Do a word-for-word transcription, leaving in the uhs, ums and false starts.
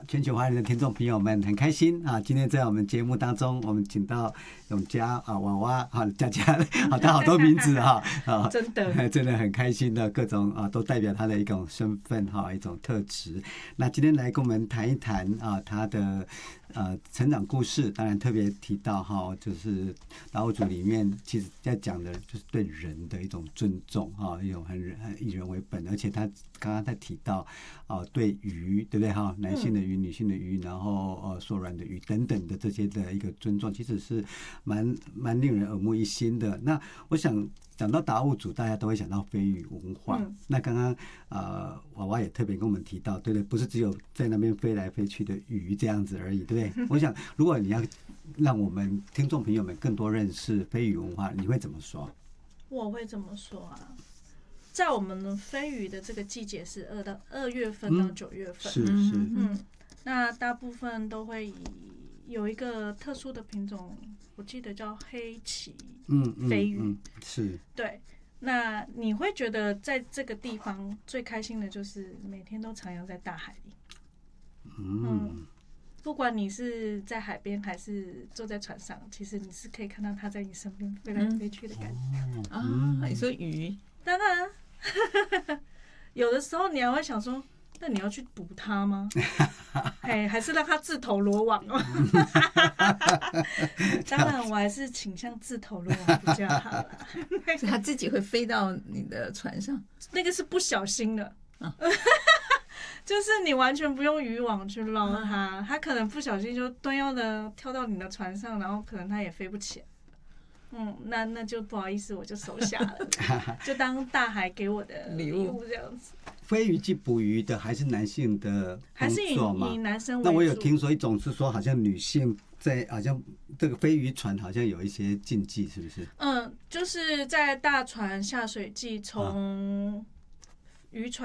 全球华人的听众朋友们，很开心啊！今天在我们节目当中，我们请到永嘉啊、娃娃啊、佳佳，好，他好多名字哈啊， 真的真的很开心的各种啊，都代表他的一种身份哈，一种特质。那今天来跟我们谈一谈啊，他的呃成长故事，当然特别提到哈，就是达悟族里面其实在讲的就是对人的一种尊重哈，一种很很以人为本，而且他刚刚在提到啊，对鱼对不对哈，男性的鱼、女性的鱼，然后呃缩软的鱼等等的这些的一个尊重，其实是蛮蛮令人耳目一新的。那我想讲到达悟族，大家都会想到飞鱼文化。嗯、那刚刚呃娃娃也特别跟我们提到，对不对？不是只有在那边飞来飞去的鱼这样子而已，对不对？我想如果你要让我们听众朋友们更多认识飞鱼文化，你会怎么说？ 我会怎么说啊？在我们的飞鱼的这个季节是二到二月份到九月份， 嗯、是是， 嗯，那大部分都会以有一个特殊的品种，我记得叫黑鳍飞鱼，嗯嗯嗯、是，对。那你会觉得在这个地方最开心的就是每天都徜徉在大海里，嗯。嗯，不管你是在海边还是坐在船上，其实你是可以看到它在你身边飞来飞去的感觉。 嗯、啊，你说鱼？ 当然。有的时候你还会想说，那你要去捕它吗？哎，还是让它自投罗网哦。当然，我还是倾向自投罗网比较好啦。 所以它自己会飞到你的船上， 那个是不小心的。啊、就是你完全不用渔网去捞它，它可能不小心就端腰的跳到你的船上，然后可能它也飞不起来。嗯，那那就不好意思，我就收下了，就当大海给我的礼物这样子。 飞鱼季捕鱼的还是男性的还是以以男生为主？ 那我有听说一种是说，好像女性在好像这个飞鱼船好像有一些禁忌，是不是？ 嗯，就是在大船下水季从渔船